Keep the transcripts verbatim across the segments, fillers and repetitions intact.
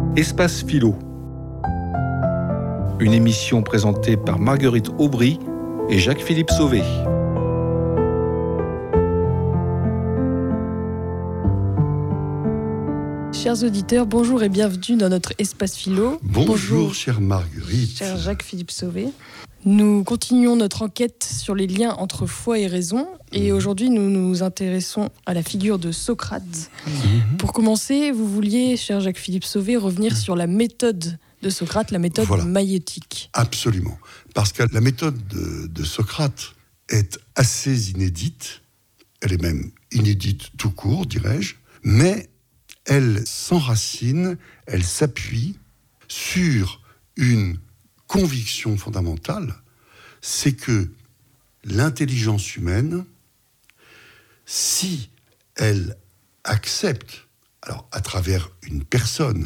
Espace Philo. Une émission présentée par Marguerite Aubry et Jacques-Philippe Sauvé. Chers auditeurs, bonjour et bienvenue dans notre Espace Philo. Bonjour, bonjour chère Marguerite. Cher Jacques-Philippe Sauvé. Nous continuons notre enquête sur les liens entre foi et raison. Et aujourd'hui, nous nous intéressons à la figure de Socrate. Mmh. Pour commencer, vous vouliez, cher Jacques-Philippe Sauvé, revenir sur la méthode de Socrate, la méthode voilà. maïeutique. Absolument. Parce que la méthode de, de Socrate est assez inédite. Elle est même inédite tout court, dirais-je. Mais elle s'enracine, elle s'appuie sur une conviction fondamentale, c'est que l'intelligence humaine, si elle accepte, alors à travers une personne,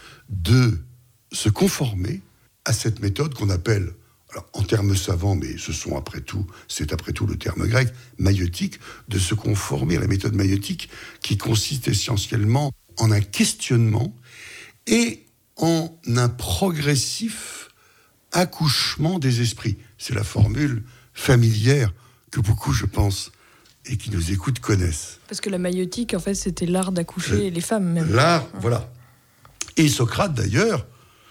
de se conformer à cette méthode qu'on appelle, alors en termes savants, mais ce sont après tout, c'est après tout le terme grec, maïeutique, de se conformer à la méthode maïeutique qui consiste essentiellement en un questionnement et en un progressif accouchement des esprits. C'est la formule familière que beaucoup, je pense, et qui nous écoutent connaissent. Parce que la maïeutique, en fait, c'était l'art d'accoucher euh, les femmes, même. L'art, hein. Voilà. Et Socrate, d'ailleurs,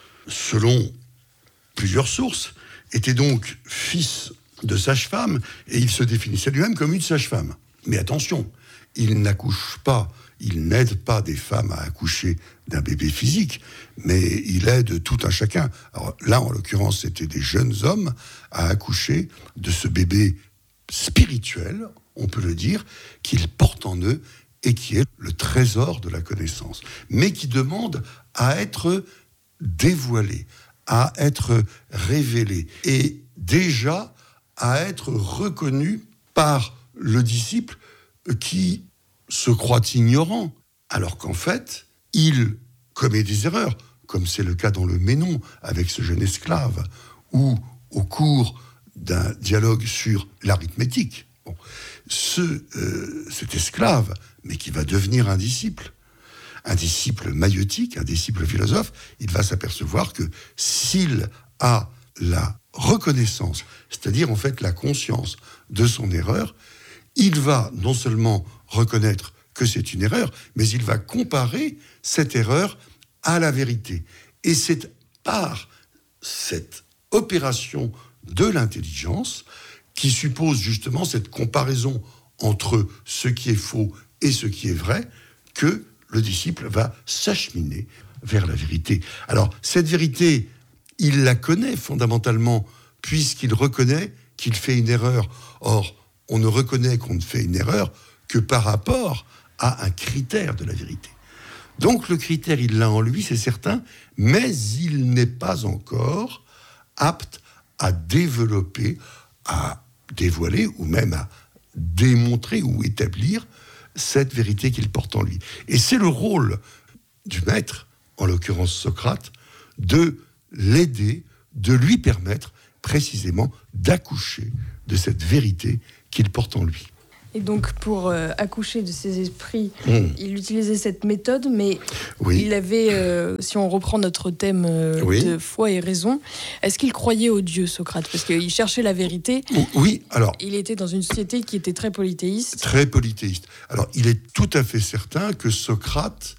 selon plusieurs sources, était donc fils de sage-femme, et il se définissait lui-même comme une sage-femme. Mais attention, il n'accouche pas, il n'aide pas des femmes à accoucher d'un bébé physique, mais il aide tout un chacun. Alors là, en l'occurrence, c'était des jeunes hommes à accoucher de ce bébé spirituel, on peut le dire, qu'ils portent en eux et qui est le trésor de la connaissance, mais qui demande à être dévoilé, à être révélé, et déjà à être reconnu par le disciple qui se croit ignorant, alors qu'en fait, il commet des erreurs, comme c'est le cas dans le Ménon, avec ce jeune esclave, ou au cours d'un dialogue sur l'arithmétique. Bon, ce, euh, cet esclave, mais qui va devenir un disciple, un disciple maïeutique, un disciple philosophe, il va s'apercevoir que s'il a la reconnaissance, c'est-à-dire en fait la conscience de son erreur, il va non seulement reconnaître que c'est une erreur, mais il va comparer cette erreur à la vérité. Et c'est par cette opération de l'intelligence qui suppose justement cette comparaison entre ce qui est faux et ce qui est vrai que le disciple va s'acheminer vers la vérité. Alors, cette vérité, il la connaît fondamentalement puisqu'il reconnaît qu'il fait une erreur. Or, on ne reconnaît qu'on ne fait une erreur que par rapport à un critère de la vérité. Donc le critère, il l'a en lui, c'est certain, mais il n'est pas encore apte à développer, à dévoiler ou même à démontrer ou établir cette vérité qu'il porte en lui. Et c'est le rôle du maître, en l'occurrence Socrate, de l'aider, de lui permettre précisément d'accoucher de cette vérité qu'il porte en lui. Et donc, pour euh, accoucher de ses esprits, mmh. il utilisait cette méthode, mais oui. il avait, euh, si on reprend notre thème euh, oui. de foi et raison, est-ce qu'il croyait au Dieu, Socrate ? Parce qu'il cherchait la vérité. Oui, alors... Il était dans une société qui était très polythéiste. Très polythéiste. Alors, il est tout à fait certain que Socrate,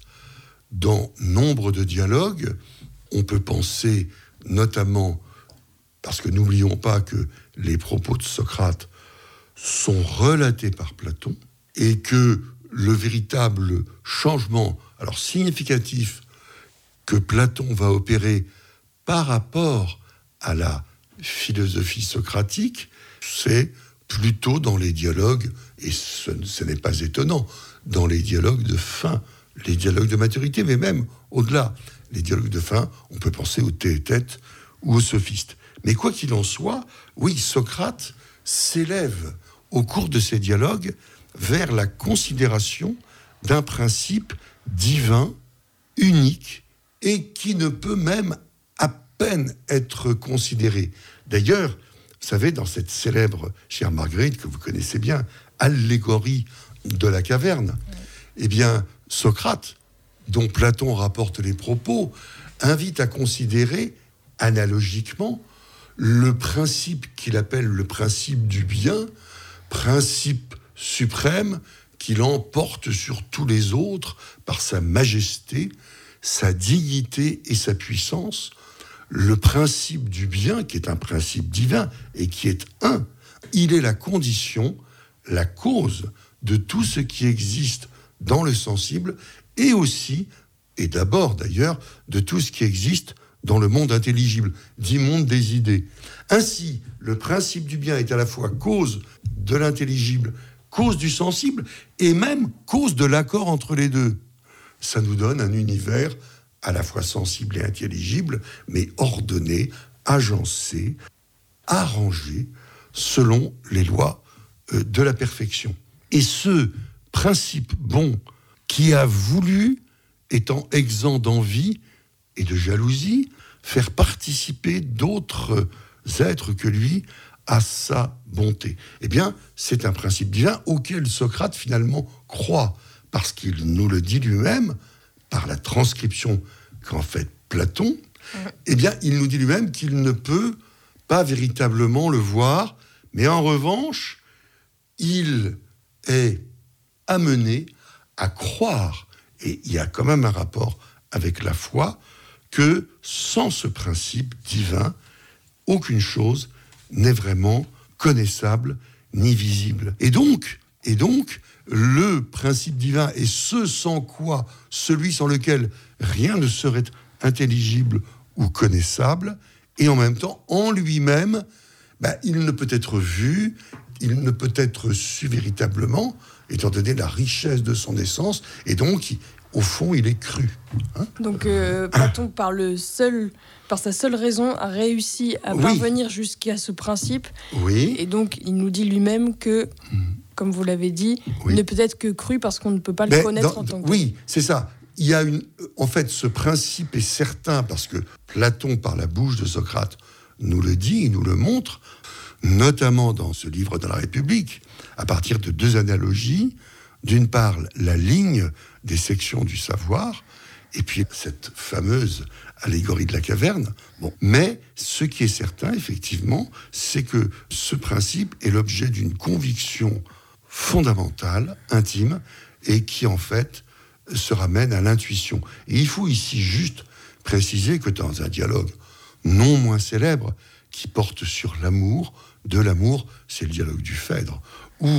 dans nombre de dialogues, on peut penser notamment, parce que n'oublions pas que les propos de Socrate sont relatés par Platon, et que le véritable changement, alors significatif, que Platon va opérer par rapport à la philosophie socratique, c'est plutôt dans les dialogues, et ce, ce n'est pas étonnant, dans les dialogues de fin, les dialogues de maturité, mais même au-delà. Les dialogues de fin, on peut penser aux théétètes ou aux sophistes. Mais quoi qu'il en soit, oui, Socrate s'élève au cours de ces dialogues vers la considération d'un principe divin, unique, et qui ne peut même à peine être considéré. D'ailleurs, vous savez, dans cette célèbre, chère Marguerite, que vous connaissez bien, allégorie de la caverne, eh bien, Socrate dont Platon rapporte les propos, invite à considérer analogiquement le principe qu'il appelle le principe du bien, principe suprême qui l'emporte sur tous les autres par sa majesté, sa dignité et sa puissance. Le principe du bien, qui est un principe divin et qui est un, il est la condition, la cause de tout ce qui existe dans le sensible et aussi, et d'abord d'ailleurs, de tout ce qui existe dans le monde intelligible, dit monde des idées. Ainsi, le principe du bien est à la fois cause de l'intelligible, cause du sensible, et même cause de l'accord entre les deux. Ça nous donne un univers à la fois sensible et intelligible, mais ordonné, agencé, arrangé, selon les lois euh, de la perfection. Et ce principe bon qui a voulu, étant exempt d'envie et de jalousie, faire participer d'autres êtres que lui à sa bonté. Eh bien, c'est un principe divin auquel Socrate finalement croit, parce qu'il nous le dit lui-même, par la transcription qu'en fait Platon, eh bien, il nous dit lui-même qu'il ne peut pas véritablement le voir, mais en revanche, il est amené à croire, et il y a quand même un rapport avec la foi, que sans ce principe divin, aucune chose n'est vraiment connaissable ni visible. Et donc, et donc, le principe divin est ce sans quoi, celui sans lequel rien ne serait intelligible ou connaissable, et en même temps, en lui-même, ben, il ne peut être vu, il ne peut être su véritablement, étant donné la richesse de son essence, et donc, au fond, il est cru. Hein donc, euh, Platon, par, le seul, par sa seule raison, a réussi à oui. parvenir jusqu'à ce principe. Oui. Et donc, il nous dit lui-même que, mmh. comme vous l'avez dit, oui. il ne peut être que cru parce qu'on ne peut pas le Mais connaître dans, en tant que... Oui, c'est ça. Il y a une... En fait, ce principe est certain, parce que Platon, par la bouche de Socrate, nous le dit, il nous le montre, notamment dans ce livre de la République, à partir de deux analogies. D'une part, la ligne des sections du savoir, et puis cette fameuse allégorie de la caverne. Bon, mais ce qui est certain, effectivement, c'est que ce principe est l'objet d'une conviction fondamentale, intime, et qui, en fait, se ramène à l'intuition. Et il faut ici juste préciser que dans un dialogue non moins célèbre, qui porte sur l'amour, de l'amour, c'est le dialogue du Phèdre, où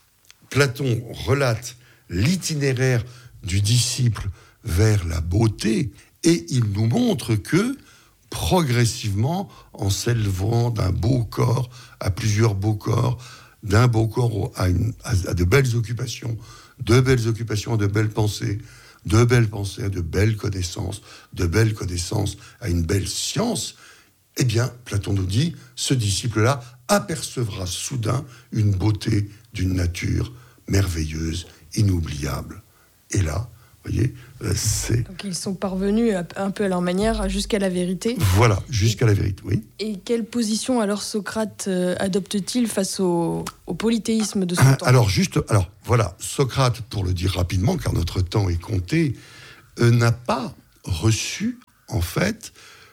Platon relate l'itinéraire du disciple vers la beauté, et il nous montre que, progressivement, en s'élevant d'un beau corps à plusieurs beaux corps, d'un beau corps à, une, à, à de belles occupations, de belles occupations à de belles pensées, de belles pensées à de belles connaissances, de belles connaissances à une belle science, eh bien, Platon nous dit, ce disciple-là apercevra soudain une beauté d'une nature merveilleuse, inoubliable. Et là, vous voyez, c'est... Donc ils sont parvenus un peu à leur manière jusqu'à la vérité. Voilà, jusqu'à la vérité, oui. Et quelle position alors Socrate euh, adopte-t-il face au, au polythéisme de son ah, temps ? Alors juste, alors voilà, Socrate, pour le dire rapidement, car notre temps est compté, euh, n'a pas reçu, en fait,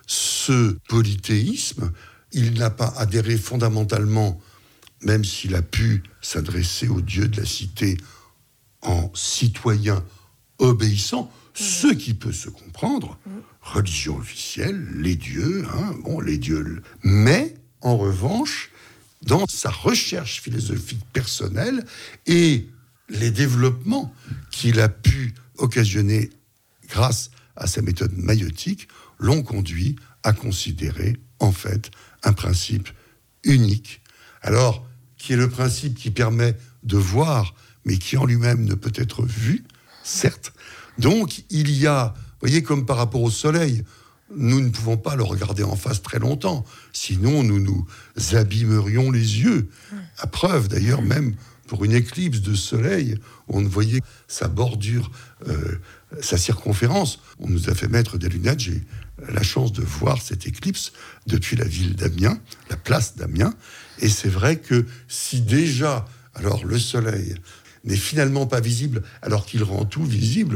ce polythéisme. Il n'a pas adhéré fondamentalement, même s'il a pu s'adresser aux dieux de la cité en citoyen obéissant, mmh. ce qui peut se comprendre, mmh. religion officielle, les dieux, hein, bon, les dieux. Mais, en revanche, dans sa recherche philosophique personnelle et les développements qu'il a pu occasionner grâce à sa méthode maïotique, l'ont conduit à considérer, en fait, un principe unique. Alors, qui est le principe qui permet de voir, mais qui en lui-même ne peut être vu, certes. Donc, il y a, vous voyez, comme par rapport au soleil, nous ne pouvons pas le regarder en face très longtemps, sinon nous nous abîmerions les yeux. À preuve, d'ailleurs, même pour une éclipse de soleil, on ne voyait sa bordure, euh, sa circonférence. On nous a fait mettre des lunettes. J'ai la chance de voir cette éclipse depuis la ville d'Amiens, la place d'Amiens. Et c'est vrai que si déjà, alors le soleil n'est finalement pas visible, alors qu'il rend tout visible,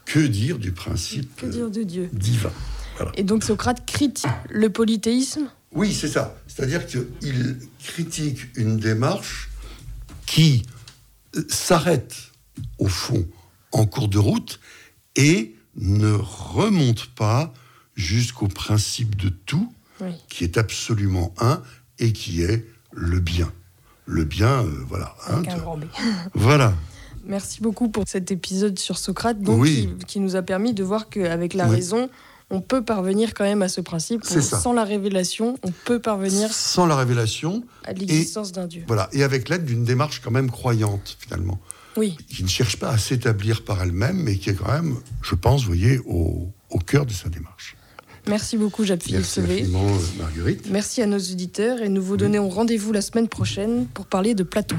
que dire du principe Que dire de Dieu ? divin ? Voilà. Et donc Socrate critique le polythéisme ? Oui, c'est ça. C'est-à-dire qu'il critique une démarche qui s'arrête, au fond, en cours de route et ne remonte pas jusqu'au principe de tout, oui. qui est absolument un et qui est le bien. Le bien, euh, voilà. Avec hein, un de... grand B. Voilà. Merci beaucoup pour cet épisode sur Socrate, donc, oui. qui, qui nous a permis de voir qu'avec la oui. raison, on peut parvenir quand même à ce principe. On, sans la révélation, on peut parvenir... Sans la révélation... à l'existence d'un Dieu. Voilà, et avec l'aide d'une démarche quand même croyante, finalement. Oui. Qui ne cherche pas à s'établir par elle-même, mais qui est quand même, je pense, vous voyez, au, au cœur de sa démarche. Merci beaucoup, Jacques-Philippe Sauvé. Merci infiniment, Marguerite. Merci à nos auditeurs, et nous vous donnons oui. rendez-vous la semaine prochaine pour parler de Platon.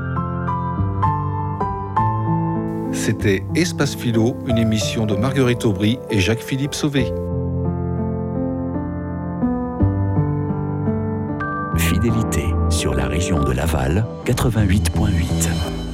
C'était Espace Philo, une émission de Marguerite Aubry et Jacques-Philippe Sauvé. Fidélité sur la région de Laval, quatre-vingt-huit virgule huit.